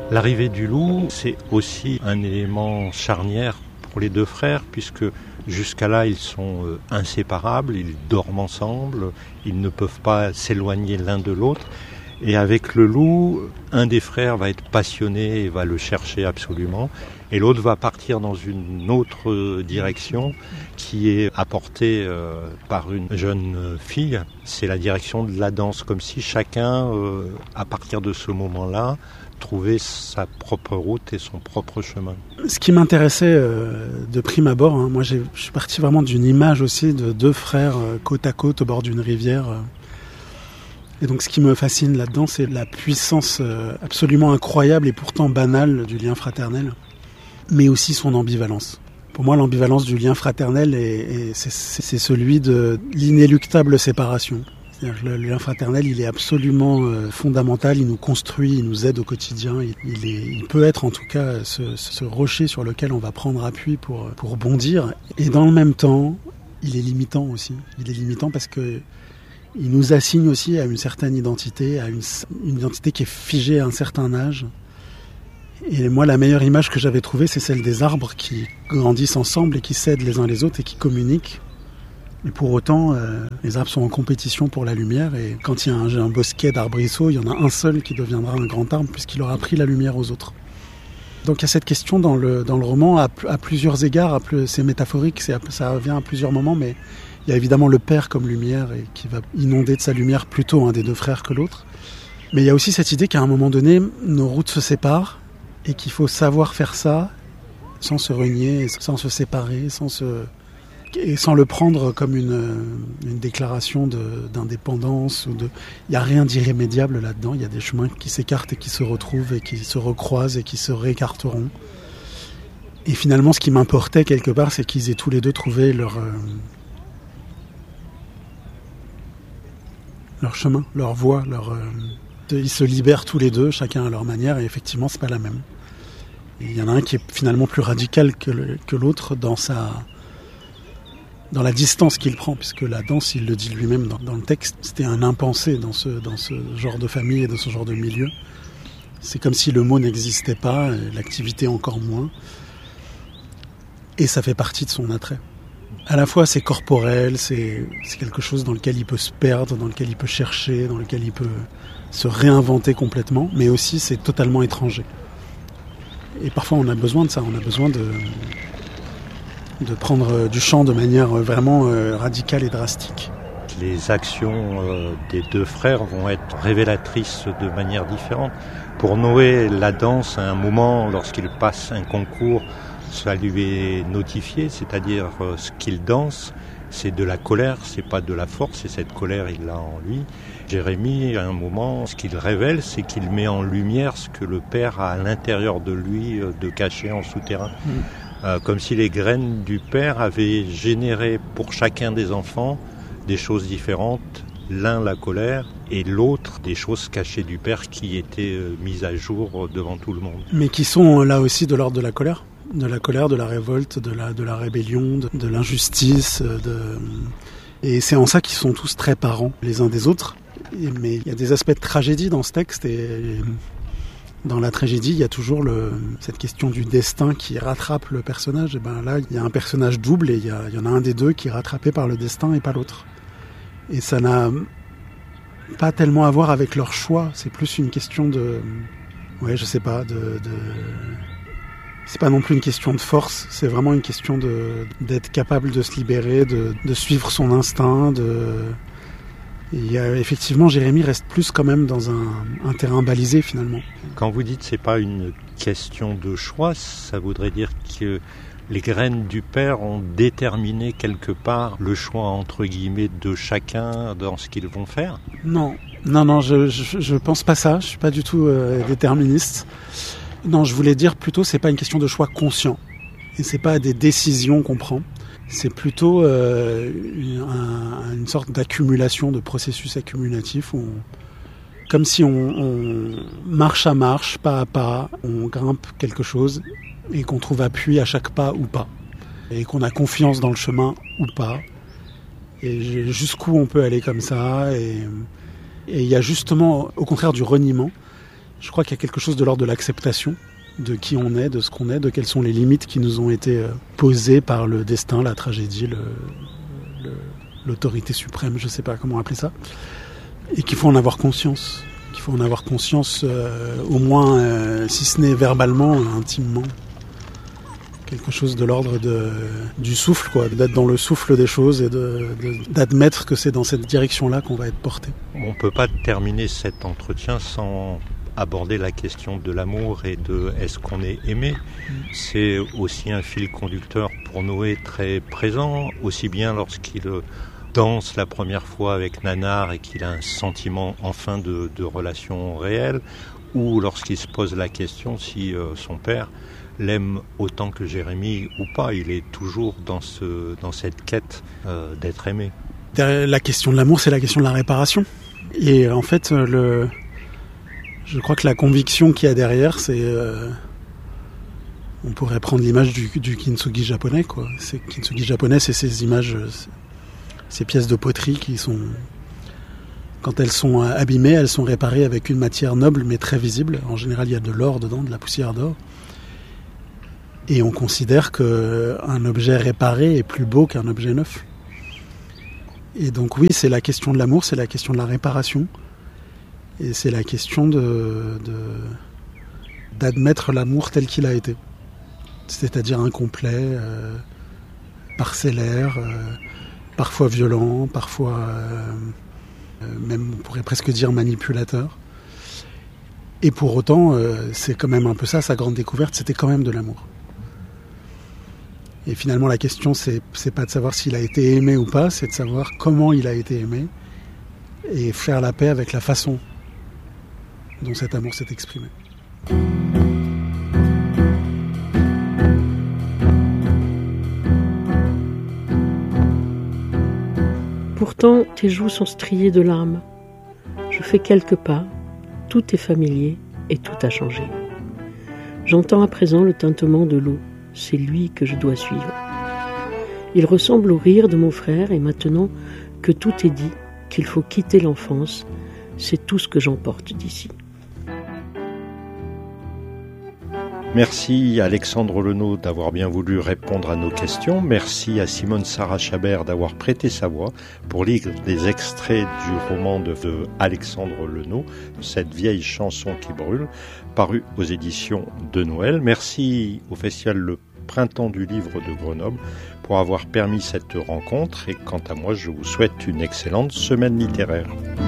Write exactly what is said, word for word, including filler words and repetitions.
L'arrivée du loup, c'est aussi un élément charnière pour les deux frères, puisque jusqu'à là, ils sont inséparables, ils dorment ensemble, ils ne peuvent pas s'éloigner l'un de l'autre. Et avec le loup, un des frères va être passionné et va le chercher absolument, et l'autre va partir dans une autre direction qui est apportée euh, par une jeune fille. C'est la direction de la danse, comme si chacun, euh, à partir de ce moment-là, trouvait sa propre route et son propre chemin. Ce qui m'intéressait euh, de prime abord, hein, moi j'ai, je suis parti vraiment d'une image aussi de deux frères euh, côte à côte au bord d'une rivière. Euh. Et donc ce qui me fascine là-dedans, c'est la puissance euh, absolument incroyable et pourtant banale du lien fraternel, mais aussi son ambivalence. Pour moi, l'ambivalence du lien fraternel, est, est, c'est, c'est celui de l'inéluctable séparation. C'est-à-dire que le lien fraternel, il est absolument euh, fondamental, il nous construit, il nous aide au quotidien. Il, il, est, il peut être en tout cas ce, ce rocher sur lequel on va prendre appui pour, pour bondir. Et dans le même temps, il est limitant aussi. Il est limitant parce que il nous assigne aussi à une certaine identité, à une, une identité qui est figée à un certain âge. Et moi, la meilleure image que j'avais trouvée, c'est celle des arbres qui grandissent ensemble et qui s'aident les uns les autres et qui communiquent. Et pour autant, euh, les arbres sont en compétition pour la lumière, et quand il y a un, un bosquet d'arbrisseaux, il y en a un seul qui deviendra un grand arbre puisqu'il aura pris la lumière aux autres. Donc il y a cette question dans le, dans le roman à, à plusieurs égards, à plus, c'est métaphorique, c'est, ça revient à plusieurs moments, mais il y a évidemment le père comme lumière et qui va inonder de sa lumière plutôt un des deux frères que l'autre. Mais il y a aussi cette idée qu'à un moment donné, nos routes se séparent et qu'il faut savoir faire ça sans se renier, sans se séparer, sans se... et sans le prendre comme une, une déclaration de, d'indépendance. Ou de... Il n'y a rien d'irrémédiable là-dedans. Il y a des chemins qui s'écartent et qui se retrouvent et qui se recroisent et qui se réécarteront. Et finalement, ce qui m'importait quelque part, c'est qu'ils aient tous les deux trouvé leur, euh, leur chemin, leur voie. Leur, euh... Ils se libèrent tous les deux, chacun à leur manière, et effectivement, c'est pas la même. Et il y en a un qui est finalement plus radical que, le, que l'autre dans sa... dans la distance qu'il prend, puisque la danse, il le dit lui-même dans, dans le texte, c'était un impensé dans ce, dans ce genre de famille et dans ce genre de milieu. C'est comme si le mot n'existait pas, l'activité encore moins. Et ça fait partie de son attrait. À la fois, c'est corporel, c'est, c'est quelque chose dans lequel il peut se perdre, dans lequel il peut chercher, dans lequel il peut se réinventer complètement, mais aussi c'est totalement étranger. Et parfois, on a besoin de ça, on a besoin de... de prendre du champ de manière vraiment euh, radicale et drastique. Les actions euh, des deux frères vont être révélatrices de manière différente. Pour Noé, la danse, à un moment, lorsqu'il passe un concours, ça lui est notifié, c'est-à-dire euh, ce qu'il danse, c'est de la colère, c'est pas de la force, et cette colère, il l'a en lui. Jérémie, à un moment, ce qu'il révèle, c'est qu'il met en lumière ce que le père a à l'intérieur de lui, euh, de caché en souterrain. Mmh. Euh, comme si les graines du père avaient généré pour chacun des enfants des choses différentes, l'un la colère et l'autre des choses cachées du père qui étaient euh, mises à jour devant tout le monde. Mais qui sont là aussi de l'ordre de la colère, de la colère, de la révolte, de la, de la rébellion, de, de l'injustice. De... Et c'est en ça qu'ils sont tous très parents les uns des autres. Et, mais il y a des aspects de tragédie dans ce texte, et... et... dans la tragédie, il y a toujours le, cette question du destin qui rattrape le personnage. Et ben là, il y a un personnage double et il y, a, il y en a un des deux qui est rattrapé par le destin et pas l'autre. Et ça n'a pas tellement à voir avec leur choix. C'est plus une question de, ouais, je sais pas, de, de... c'est pas non plus une question de force. C'est vraiment une question de d'être capable de se libérer, de, de suivre son instinct, de Il y a, effectivement, Jérémie reste plus quand même dans un, un terrain balisé finalement. Quand vous dites que ce n'est pas une question de choix, ça voudrait dire que les graines du père ont déterminé quelque part le choix entre guillemets de chacun dans ce qu'ils vont faire ? Non, non, non, je, je, je pense pas ça. Je suis pas du tout euh, déterministe. Non, je voulais dire plutôt, c'est pas une question de choix conscient et c'est pas des décisions qu'on prend. C'est plutôt euh, un, une sorte d'accumulation, de processus accumulatif où on, comme si on, on marche à marche, pas à pas, on grimpe quelque chose et qu'on trouve appui à chaque pas ou pas. Et qu'on a confiance dans le chemin ou pas. Et jusqu'où on peut aller comme ça. Et il y a justement, au contraire du reniement, Je crois qu'il y a quelque chose de l'ordre de l'acceptation de qui on est, de ce qu'on est, de quelles sont les limites qui nous ont été posées par le destin, la tragédie, le, le, l'autorité suprême, je ne sais pas comment appeler ça, et qu'il faut en avoir conscience, qu'il faut en avoir conscience euh, au moins, euh, si ce n'est verbalement, intimement. Quelque chose de l'ordre de, du souffle, quoi, d'être dans le souffle des choses et de, de, d'admettre que c'est dans cette direction-là qu'on va être porté. On ne peut pas terminer cet entretien sans aborder la question de l'amour et de est-ce qu'on est aimé. Mmh. C'est aussi un fil conducteur pour Noé très présent, aussi bien lorsqu'il danse la première fois avec Nanar et qu'il a un sentiment enfin de, de relation réelle, ou lorsqu'il se pose la question si euh, son père l'aime autant que Jérémie ou pas. Il est toujours dans, ce, dans cette quête euh, d'être aimé. La question de l'amour, c'est la question de la réparation. Et en fait, le... je crois que la conviction qu'il y a derrière, c'est... Euh... on pourrait prendre l'image du, du kintsugi japonais, quoi. C'est, kintsugi japonais, c'est ces images, ces pièces de poterie qui sont... Quand elles sont abîmées, elles sont réparées avec une matière noble mais très visible. En général, il y a de l'or dedans, de la poussière d'or. Et on considère qu'un objet réparé est plus beau qu'un objet neuf. Et donc oui, c'est la question de l'amour, c'est la question de la réparation. Et c'est la question de, de, d'admettre l'amour tel qu'il a été. C'est-à-dire incomplet, euh, parcellaire, euh, parfois violent, parfois euh, même, on pourrait presque dire manipulateur. Et pour autant, euh, c'est quand même un peu ça, sa grande découverte, c'était quand même de l'amour. Et finalement, la question, c'est, c'est pas de savoir s'il a été aimé ou pas, c'est de savoir comment il a été aimé et faire la paix avec la façon dont cet amour s'est exprimé. Pourtant, tes joues sont striées de larmes. Je fais quelques pas, tout est familier et tout a changé. J'entends à présent le tintement de l'eau. C'est lui que je dois suivre. Il ressemble au rire de mon frère et maintenant que tout est dit, qu'il faut quitter l'enfance, c'est tout ce que j'emporte d'ici. Merci Alexandre Lenot d'avoir bien voulu répondre à nos questions. Merci à Simone Sarah Chabert d'avoir prêté sa voix pour lire des extraits du roman de, de Alexandre Lenot, cette vieille chanson qui brûle, paru aux éditions de Noël. Merci au Festival Le Printemps du Livre de Grenoble pour avoir permis cette rencontre et quant à moi, je vous souhaite une excellente semaine littéraire.